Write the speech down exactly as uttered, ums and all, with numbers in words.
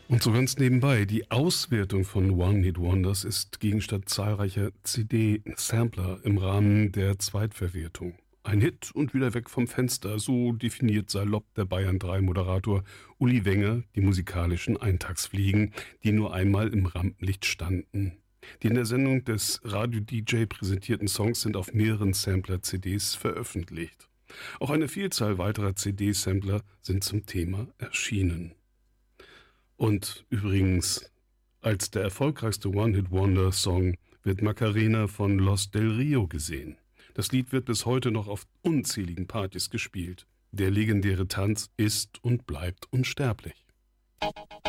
Und so ganz nebenbei, die Auswertung von One-Hit-Wonders ist Gegenstand zahlreicher C D-Sampler im Rahmen der Zweitverwertung. Ein Hit und wieder weg vom Fenster, so definiert salopp der Bayern drei Moderator Uli Wenger die musikalischen Eintagsfliegen, die nur einmal im Rampenlicht standen. Die in der Sendung des Radio-D J präsentierten Songs sind auf mehreren Sampler-C Ds veröffentlicht. Auch eine Vielzahl weiterer C D-Sampler sind zum Thema erschienen. Und übrigens, als der erfolgreichste One-Hit-Wonder-Song wird Macarena von Los Del Rio gesehen. Das Lied wird bis heute noch auf unzähligen Partys gespielt. Der legendäre Tanz ist und bleibt unsterblich.